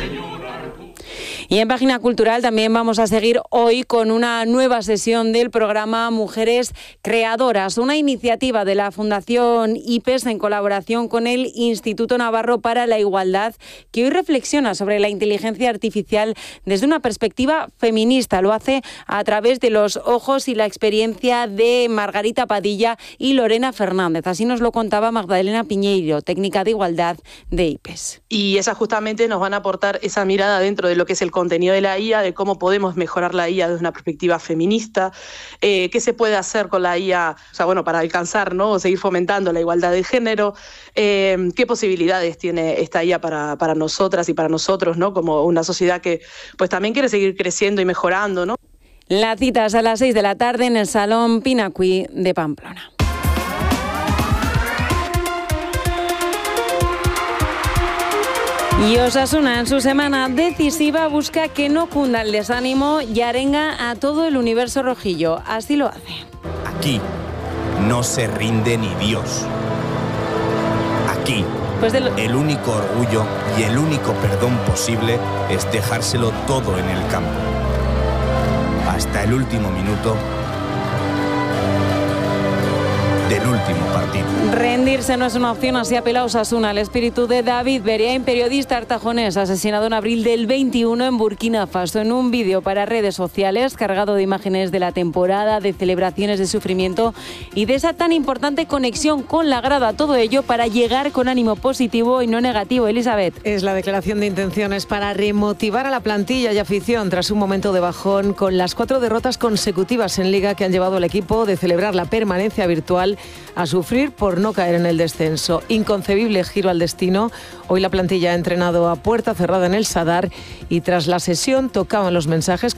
Y en Página Cultural también vamos a seguir hoy con una nueva sesión del programa Mujeres Creadoras, una iniciativa de la Fundación IPES en colaboración con el Instituto Navarro para la Igualdad, que hoy reflexiona sobre la inteligencia artificial desde una perspectiva feminista. Lo hace a través de los ojos y la experiencia de Margarita Padilla y Lorena Fernández. Así nos lo contaba Magdalena Piñeiro, técnica de igualdad de IPES. Y esas justamente nos van a aportar esa mirada dentro de lo que es el contenido de la IA, de cómo podemos mejorar la IA desde una perspectiva feminista, qué se puede hacer con la IA, o sea, bueno, para alcanzar, ¿no?, o seguir fomentando la igualdad de género, qué posibilidades tiene esta IA para nosotras y para nosotros, ¿no?, como una sociedad que pues también quiere seguir creciendo y mejorando, ¿no? La cita es a las 6 de la tarde en el Salón Pinacuí de Pamplona. Y Osasuna, en su semana decisiva, busca que no cunda el desánimo y arenga a todo el universo rojillo. Así lo hace. Aquí no se rinde ni Dios. Aquí el único orgullo y el único perdón posible es dejárselo todo en el campo. Hasta el último minuto del último partido. Rendirse no es una opción, así apela Osasuna al espíritu de David Beriain, periodista artajonés, asesinado en abril del 21 en Burkina Faso. En un vídeo para redes sociales, cargado de imágenes de la temporada, de celebraciones de sufrimiento y de esa tan importante conexión con la grada. Todo ello para llegar con ánimo positivo y no negativo. Elizabeth. Es la declaración de intenciones para remotivar a la plantilla y afición tras un momento de bajón con las 4 derrotas consecutivas en Liga que han llevado al equipo de celebrar la permanencia virtual a sufrir por no caer en el descenso. Inconcebible giro al destino. Hoy la plantilla ha entrenado a puerta cerrada en el Sadar y tras la sesión tocaban los mensajes